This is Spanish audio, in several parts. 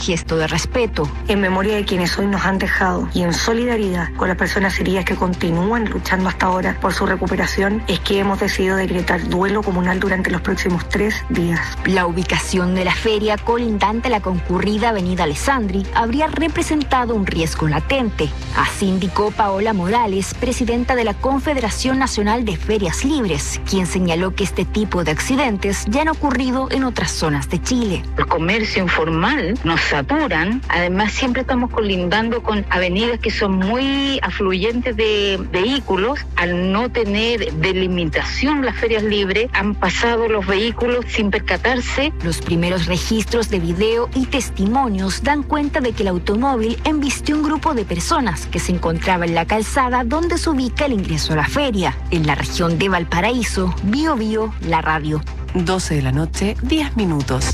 gesto de respeto. En memoria de quienes hoy nos han dejado y en solidaridad con las personas heridas que continúan luchando hasta ahora por su recuperación, es que hemos decidido decretar duelo comunal durante los próximos 3 días. La ubicación de la feria, colindante a la concurrida Avenida Alessandri, habría representado un riesgo latente. Así indicó Paola Morales, presidenta de la Confederación Nacional de Ferias Libres, quien señaló que este tipo de accidentes ya han ocurrido en otras zonas de Chile. El comercio informal nos saturan, además siempre estamos colindando con avenidas que son muy afluyentes de vehículos. Al no tener delimitación las ferias libres, han pasado los vehículos sin percatarse. Los primeros registros de video y testimonios dan cuenta de que el automóvil embistió un grupo de personas que se encontraba en la calzada donde se ubica el ingreso a la feria. En la región de Valparaíso, Biobío, la radio. 12 de la noche, 10 minutos.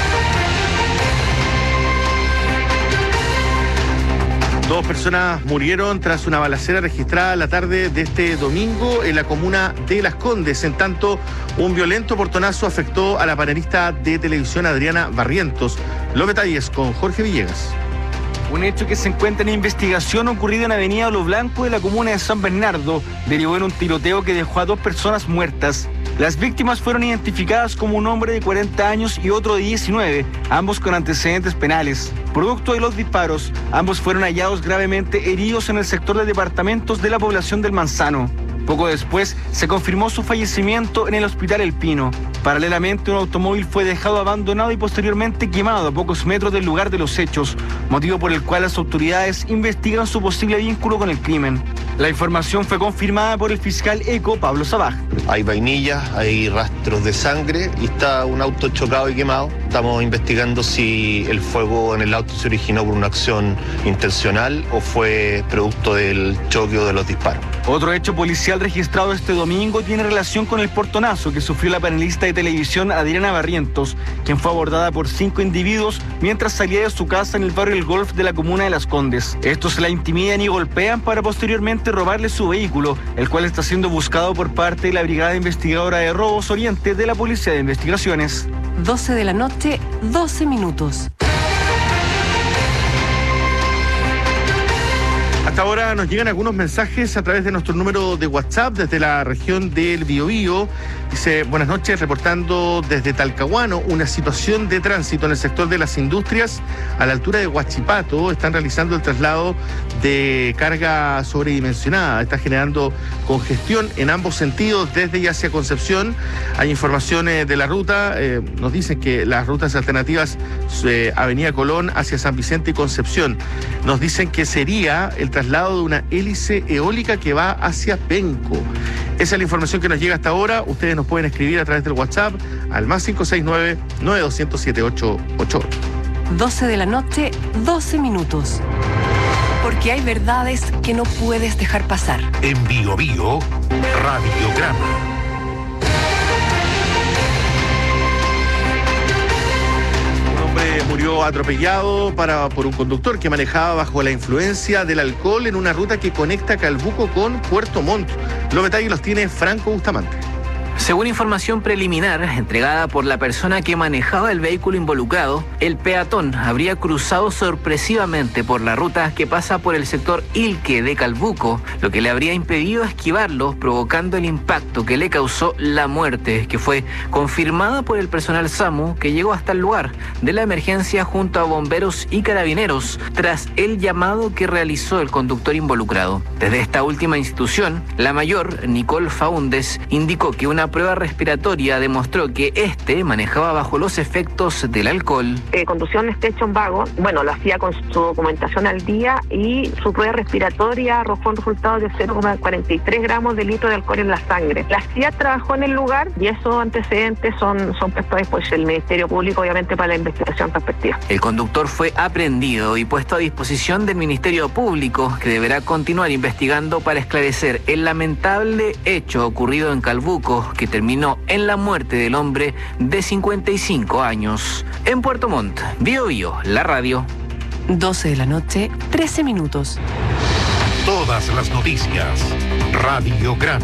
Dos personas murieron tras una balacera registrada la tarde de este domingo en la comuna de Las Condes. En tanto, un violento portonazo afectó a la panelista de televisión Adriana Barrientos. Los detalles con Jorge Villegas. Un hecho que se encuentra en investigación ocurrido en Avenida Olo Blanco de la comuna de San Bernardo derivó en un tiroteo que dejó a 2 personas muertas. Las víctimas fueron identificadas como un hombre de 40 años y otro de 19, ambos con antecedentes penales. Producto de los disparos, ambos fueron hallados gravemente heridos en el sector de departamentos de la población del Manzano. Poco después se confirmó su fallecimiento en el Hospital El Pino. Paralelamente, un automóvil fue dejado abandonado y posteriormente quemado a pocos metros del lugar de los hechos, motivo por el cual las autoridades investigan su posible vínculo con el crimen. La información fue confirmada por el fiscal ECO, Pablo Sabaj. Hay vainillas, hay rastros de sangre y está un auto chocado y quemado. Estamos investigando si el fuego en el auto se originó por una acción intencional o fue producto del choque o de los disparos. Otro hecho policial registrado este domingo tiene relación con el portonazo que sufrió la panelista de televisión Adriana Barrientos, quien fue abordada por 5 individuos mientras salía de su casa en el barrio El Golf de la comuna de Las Condes. Estos la intimidan y golpean para posteriormente robarle su vehículo, el cual está siendo buscado por parte de la Brigada Investigadora de Robos Oriente de la Policía de Investigaciones. 12 de la noche, 12 minutos. Hasta ahora nos llegan algunos mensajes a través de nuestro número de WhatsApp desde la región del Biobío. Dice, buenas noches, reportando desde Talcahuano una situación de tránsito en el sector de las industrias a la altura de Huachipato. Están realizando el traslado de carga sobredimensionada. Está generando congestión en ambos sentidos, desde y hacia Concepción. Hay informaciones de la ruta. Nos dicen que las rutas alternativas, Avenida Colón hacia San Vicente y Concepción. Nos dicen que sería el traslado de una hélice eólica que va hacia Penco. Esa es la información que nos llega hasta ahora. Ustedes nos pueden escribir a través del WhatsApp al más 569-9200-7888. 12 de la noche, 12 minutos. Porque hay verdades que no puedes dejar pasar. En Biobío, Radiograma. Murió atropellado por un conductor que manejaba bajo la influencia del alcohol en una ruta que conecta Calbuco con Puerto Montt. Los detalles los tiene Franco Bustamante. Según información preliminar entregada por la persona que manejaba el vehículo involucrado, el peatón habría cruzado sorpresivamente por la ruta que pasa por el sector Ilque de Calbuco, lo que le habría impedido esquivarlo, provocando el impacto que le causó la muerte, que fue confirmada por el personal SAMU que llegó hasta el lugar de la emergencia junto a bomberos y carabineros tras el llamado que realizó el conductor involucrado. Desde esta última institución, la mayor, Nicole Faúndez, indicó que una prueba respiratoria demostró que manejaba bajo los efectos del alcohol. Conducción en hecho en vago, lo hacía con su documentación al día y su prueba respiratoria arrojó un resultado de 0,43 gramos de litro de alcohol en la sangre. La CIA trabajó en el lugar y esos antecedentes son puestos a disposición del Ministerio Público, obviamente, para la investigación respectiva. El conductor fue aprehendido y puesto a disposición del Ministerio Público, que deberá continuar investigando para esclarecer el lamentable hecho ocurrido en Calbuco, que terminó en la muerte del hombre de 55 años. En Puerto Montt, Biobío, la radio. 12 de la noche, 13 minutos. Todas las noticias. Radiograma.